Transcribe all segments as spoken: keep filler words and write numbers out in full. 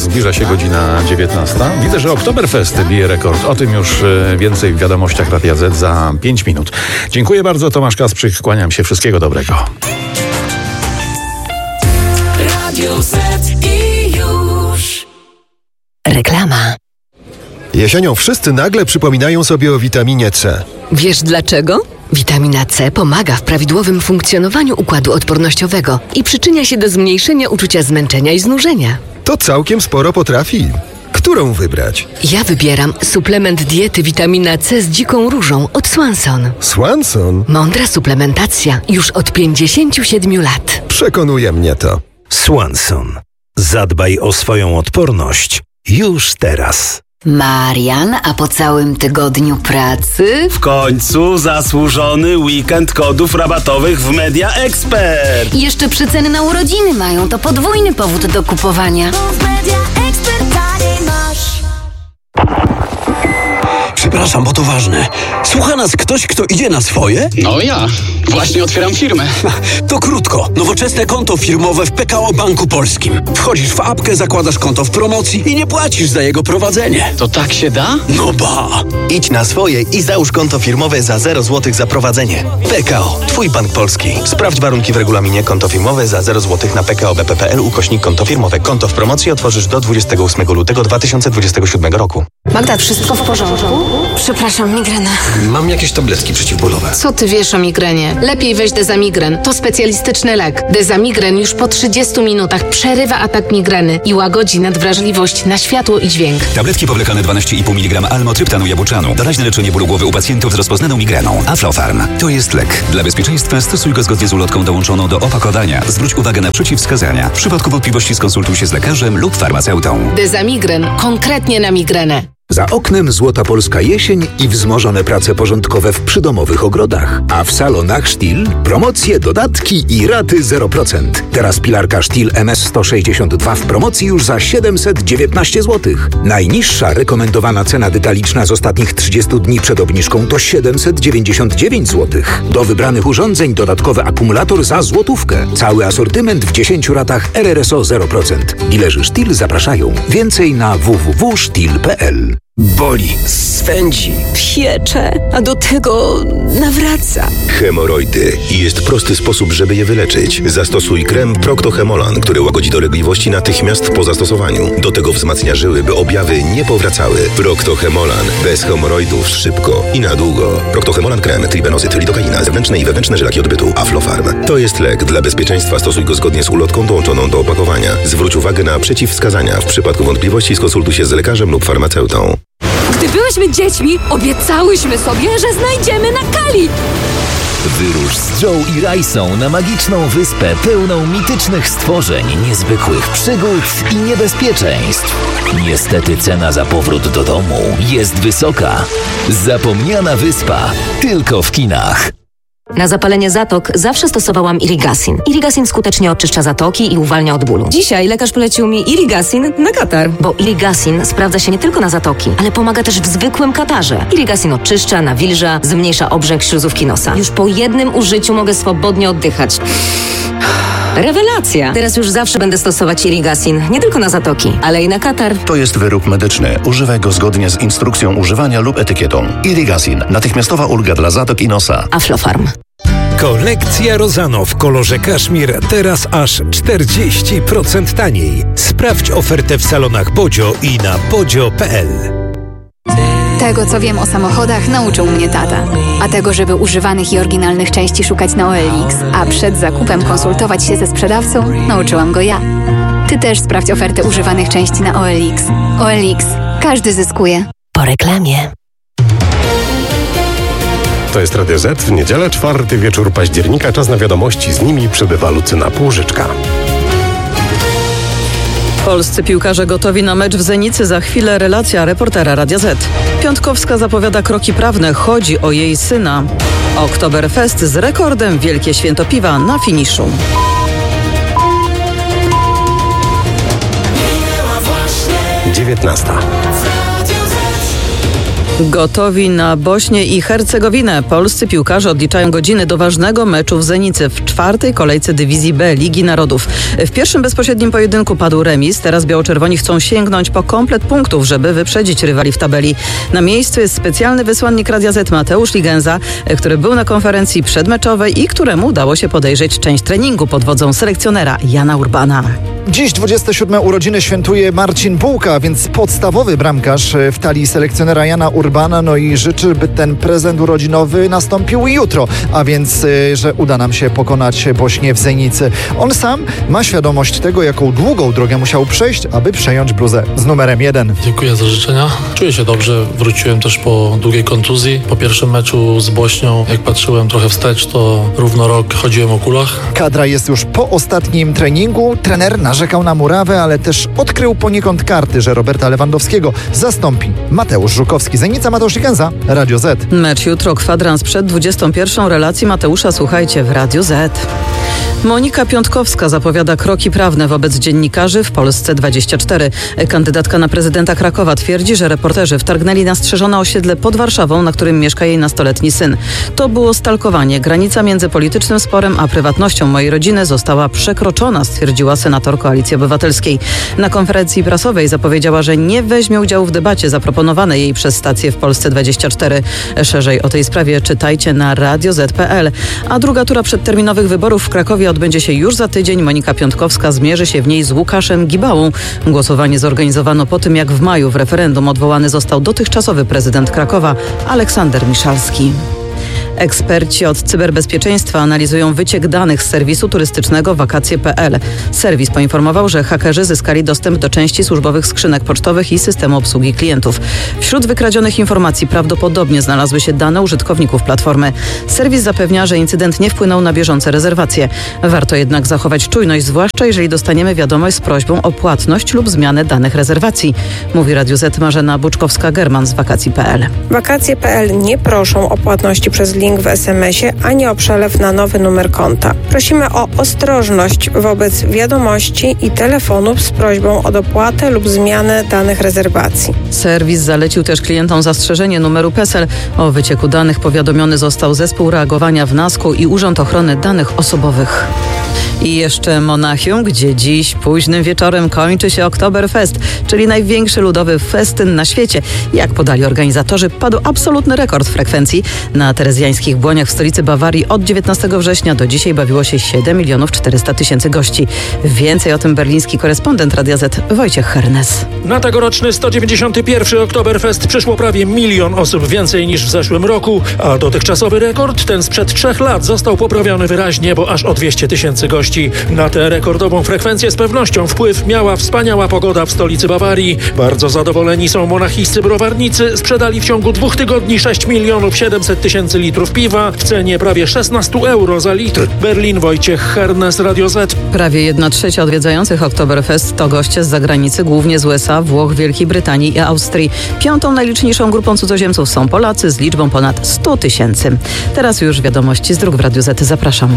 zbliża się godzina dziewiętnasta. Widzę, że Oktoberfest bije rekord. O tym już więcej w wiadomościach Radia Z za pięć minut. Dziękuję bardzo, Tomasz Kasprzyk, kłaniam się, wszystkiego dobrego. Radio Z i już. Reklama. Jesienią wszyscy nagle przypominają sobie o witaminie C. Wiesz dlaczego? Witamina C pomaga w prawidłowym funkcjonowaniu układu odpornościowego i przyczynia się do zmniejszenia uczucia zmęczenia i znużenia. To całkiem sporo potrafi. Którą wybrać? Ja wybieram suplement diety witamina C z dziką różą od Swanson. Swanson? Mądra suplementacja już od pięćdziesięciu siedmiu lat. Przekonuje mnie to. Swanson. Zadbaj o swoją odporność już teraz. Marian, a po całym tygodniu pracy? W końcu zasłużony weekend kodów rabatowych w Media Expert. I jeszcze przeceny na urodziny mają, to podwójny powód do kupowania. Przepraszam, bo to ważne. Słucha nas ktoś, kto idzie na swoje? No ja. Właśnie otwieram firmę. To krótko. Nowoczesne konto firmowe w P K O Banku Polskim. Wchodzisz w apkę, zakładasz konto w promocji i nie płacisz za jego prowadzenie. To tak się da? No ba! Idź na swoje i załóż konto firmowe za zero złotych za prowadzenie. P K O. Twój bank polski. Sprawdź warunki w regulaminie. Konto firmowe za zero złotych na p k o b p kropka p l ukośnik konto firmowe. Konto w promocji otworzysz do dwudziestego ósmego lutego dwa tysiące dwudziestego siódmego roku. Magda, wszystko w porządku? Przepraszam, migrena. Mam jakieś tabletki przeciwbólowe. Co ty wiesz o migrenie? Lepiej weź Dezamigren. To specjalistyczny lek. Dezamigren już po trzydziestu minutach przerywa atak migreny i łagodzi nadwrażliwość na światło i dźwięk. Tabletki powlekane dwanaście i pół miligrama almotryptanu jabłczanu. Doraźne leczenie bólu głowy u pacjentów z rozpoznaną migreną. Aflofarm. To jest lek. Dla bezpieczeństwa stosuj go zgodnie z ulotką dołączoną do opakowania. Zwróć uwagę na przeciwwskazania. W przypadku wątpliwości skonsultuj się z lekarzem lub farmaceutą. Dezamigren. Konkretnie na migrenę. Za oknem złota polska jesień i wzmożone prace porządkowe w przydomowych ogrodach. A w salonach Stihl promocje, dodatki i raty zero procent. Teraz pilarka Stihl M S sto sześćdziesiąt dwa w promocji już za siedemset dziewiętnaście złotych. Najniższa rekomendowana cena detaliczna z ostatnich trzydziestu dni przed obniżką to siedemset dziewięćdziesiąt dziewięć złotych. Do wybranych urządzeń dodatkowy akumulator za złotówkę. Cały asortyment w dziesięciu ratach R R S O zero procent. Dilerzy Stihl zapraszają. Więcej na w w w kropka stihl kropka p l. Boli, swędzi, Piecze, a do tego nawraca. Hemoroidy. I jest prosty sposób, żeby je wyleczyć. Zastosuj krem Procto-Hemolan, który łagodzi dolegliwości natychmiast po zastosowaniu. Do tego wzmacnia żyły, by objawy nie powracały. Procto-Hemolan. Bez hemoroidów szybko i na długo. Procto-Hemolan krem, tribenozyt, lidokaina, zewnętrzne i wewnętrzne żylaki odbytu. Aflofarm. To jest lek. Dla bezpieczeństwa stosuj go zgodnie z ulotką dołączoną do opakowania. Zwróć uwagę na przeciwwskazania. W przypadku wątpliwości skonsultuj się z lekarzem lub farmaceutą. Gdy byłyśmy dziećmi, obiecałyśmy sobie, że znajdziemy na Kali. Wyrusz z Joe i Rajsą na magiczną wyspę pełną mitycznych stworzeń, niezwykłych przygód i niebezpieczeństw. Niestety cena za powrót do domu jest wysoka. Zapomniana wyspa. Tylko w kinach. Na zapalenie zatok zawsze stosowałam Irigasin. Irigasin skutecznie oczyszcza zatoki i uwalnia od bólu. Dzisiaj lekarz polecił mi Irigasin na katar. Bo Irigasin sprawdza się nie tylko na zatoki, ale pomaga też w zwykłym katarze. Irigasin oczyszcza, nawilża, zmniejsza obrzęk śluzówki nosa. Już po jednym użyciu mogę swobodnie oddychać. Rewelacja! Teraz już zawsze będę stosować Irigasin, nie tylko na zatoki, ale i na katar. To jest wyrób medyczny. Używaj go zgodnie z instrukcją używania lub etykietą. Irigasin. Natychmiastowa ulga dla zatok i nosa. Aflofarm. Kolekcja Rozano w kolorze kaszmir teraz aż czterdzieści procent taniej. Sprawdź ofertę w salonach Bodzio i na bodzio kropka p l. Tego, co wiem o samochodach, nauczył mnie tata. A tego, żeby używanych i oryginalnych części szukać na O L X, a przed zakupem konsultować się ze sprzedawcą, nauczyłam go ja. Ty też sprawdź ofertę używanych części na O L X. O L X. Każdy zyskuje. Po reklamie. To jest Radio Z. W niedzielę, czwarty wieczór października. Czas na wiadomości. Z nimi przybywa Lucyna Półżyczka. Polscy piłkarze gotowi na mecz w Zenicy. Za chwilę relacja reportera Radia Z. Piątkowska zapowiada kroki prawne. Chodzi o jej syna. Oktoberfest z rekordem Wielkie Święto Piwa na finiszu. dziewiętnasta. Gotowi na Bośnię i Hercegowinę. Polscy piłkarze odliczają godziny do ważnego meczu w Zenicy w czwartej kolejce dywizji B Ligi Narodów. W pierwszym bezpośrednim pojedynku padł remis. Teraz biało-czerwoni chcą sięgnąć po komplet punktów, żeby wyprzedzić rywali w tabeli. Na miejscu jest specjalny wysłannik Radia Z Mateusz Ligenza, który był na konferencji przedmeczowej i któremu udało się podejrzeć część treningu pod wodzą selekcjonera Jana Urbana. Dziś dwudzieste siódme urodziny świętuje Marcin Bułka, więc podstawowy bramkarz w talii selekcjonera Jana Urbana, no i życzy, by ten prezent urodzinowy nastąpił jutro, a więc, że uda nam się pokonać Bośnię w Zenicy. On sam ma świadomość tego, jaką długą drogę musiał przejść, aby przejąć bluzę z numerem jeden. Dziękuję za życzenia. Czuję się dobrze, wróciłem też po długiej kontuzji. Po pierwszym meczu z Bośnią, jak patrzyłem trochę wstecz, to równo rok chodziłem o kulach. Kadra jest już po ostatnim treningu. Trener narzekał na murawę, ale też odkrył poniekąd karty, że Roberta Lewandowskiego zastąpi Mateusz Żukowski. Zenica, Mateusz Ligenza, Radio Z. Mecz jutro, kwadrans przed dwudziestą pierwszą. Relacji Mateusza słuchajcie w Radio Z. Monika Piątkowska zapowiada kroki prawne wobec dziennikarzy w Polsce dwadzieścia cztery. Kandydatka na prezydenta Krakowa twierdzi, że reporterzy wtargnęli na strzeżone osiedle pod Warszawą, na którym mieszka jej nastoletni syn. To było stalkowanie. Granica między politycznym sporem a prywatnością mojej rodziny została przekroczona, stwierdziła senator Koalicji Obywatelskiej. Na konferencji prasowej zapowiedziała, że nie weźmie udziału w debacie zaproponowanej jej przez stację w Polsce dwadzieścia cztery. Szerzej o tej sprawie czytajcie na radio zet kropka pe el. A druga tura przedterminowych wyborów w Krakowie odbędzie się już za tydzień. Monika Piątkowska zmierzy się w niej z Łukaszem Gibałą. Głosowanie zorganizowano po tym, jak w maju w referendum odwołany został dotychczasowy prezydent Krakowa Aleksander Miszalski. Eksperci od cyberbezpieczeństwa analizują wyciek danych z serwisu turystycznego wakacje kropka pe el. Serwis poinformował, że hakerzy zyskali dostęp do części służbowych skrzynek pocztowych i systemu obsługi klientów. Wśród wykradzionych informacji prawdopodobnie znalazły się dane użytkowników platformy. Serwis zapewnia, że incydent nie wpłynął na bieżące rezerwacje. Warto jednak zachować czujność, zwłaszcza jeżeli dostaniemy wiadomość z prośbą o płatność lub zmianę danych rezerwacji, mówi Radiu Z Marzena Buczkowska-German z wakacji kropka pe el. Wakacje kropka pe el nie proszą o płatności przez link w es em esie, ani o przelew na nowy numer konta. Prosimy o ostrożność wobec wiadomości i telefonów z prośbą o dopłatę lub zmianę danych rezerwacji. Serwis zalecił też klientom zastrzeżenie numeru PESEL. O wycieku danych powiadomiony został Zespół Reagowania w NASK-u i Urząd Ochrony Danych Osobowych. I jeszcze Monachium, gdzie dziś późnym wieczorem kończy się Oktoberfest, czyli największy ludowy festyn na świecie. Jak podali organizatorzy, padł absolutny rekord frekwencji. Na terezjańskich Błoniach w stolicy Bawarii od dziewiętnastego września do dzisiaj bawiło się siedem milionów czterysta tysięcy gości. Więcej o tym berliński korespondent Radia Z Wojciech Hernes. Na tegoroczny sto dziewięćdziesiąty pierwszy Oktoberfest przyszło prawie milion osób więcej niż w zeszłym roku, a dotychczasowy rekord, ten sprzed trzech lat, został poprawiony wyraźnie, bo aż o dwieście tysięcy gości. Na tę rekordową frekwencję z pewnością wpływ miała wspaniała pogoda w stolicy Bawarii. Bardzo zadowoleni są monachijscy browarnicy. Sprzedali w ciągu dwóch tygodni sześć milionów siedemset tysięcy litrów piwa w cenie prawie szesnaście euro za litr. Berlin, Wojciech Hernes, Radio Z. Prawie jedna trzecia odwiedzających Oktoberfest to goście z zagranicy, głównie z U S A, Włoch, Wielkiej Brytanii i Austrii. Piątą najliczniejszą grupą cudzoziemców są Polacy z liczbą ponad sto tysięcy. Teraz już wiadomości z dróg w Radiu Z. Zapraszam.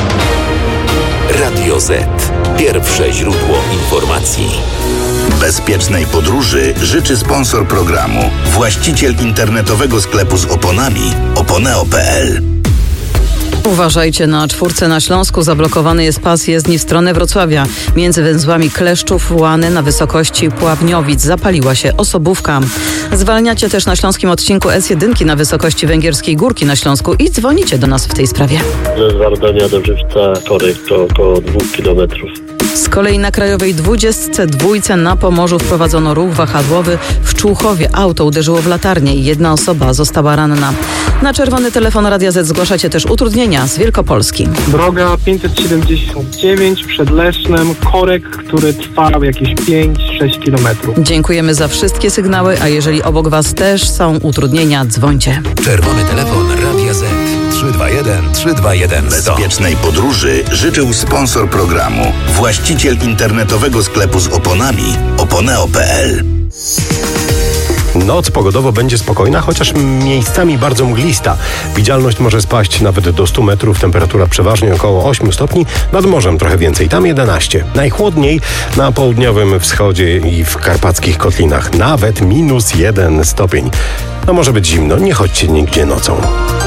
Radio Z. Pierwsze źródło informacji. Bezpiecznej podróży życzy sponsor programu, właściciel internetowego sklepu z oponami oponeo kropka pe el. Uważajcie, na czwórce na Śląsku zablokowany jest pas jezdni w stronę Wrocławia. Między węzłami Kleszczów, Łany na wysokości Pławniowic zapaliła się osobówka. Zwalniacie też na śląskim odcinku S jeden na wysokości Węgierskiej Górki na Śląsku i dzwonicie do nas w tej sprawie. Ze Zwardonia do Żywca tory to około dwóch kilometrów. Z kolei na Krajowej dwudziestce dwójce na Pomorzu wprowadzono ruch wahadłowy. W Człuchowie auto uderzyło w latarnię i jedna osoba została ranna. Na czerwony telefon Radia Z zgłaszacie też utrudnienia z Wielkopolski. Droga pięćset siedemdziesiąt dziewięć przed Lesznem, korek, który trwa jakieś pięć sześć kilometrów. Dziękujemy za wszystkie sygnały, a jeżeli obok Was też są utrudnienia, dzwońcie. Czerwony telefon Radia Z. trzy dwa jeden trzy dwa jeden Bezpiecznej podróży życzył sponsor programu, właściciel internetowego sklepu z oponami oponeo kropka pe el. Noc pogodowo będzie spokojna, chociaż miejscami bardzo mglista. Widzialność może spaść nawet do stu metrów, temperatura przeważnie około ośmiu stopni, nad morzem trochę więcej, tam jedenaście. Najchłodniej na południowym wschodzie i w karpackich kotlinach, nawet minus jeden stopień. No może być zimno, nie chodźcie nigdzie nocą.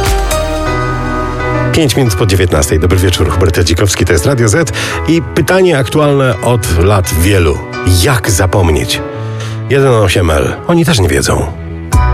Pięć minut po dziewiętnastej. Dobry wieczór, Hubert Dzikowski, to jest Radio Z i pytanie aktualne od lat wielu. Jak zapomnieć? jeden osiem L. Oni też nie wiedzą.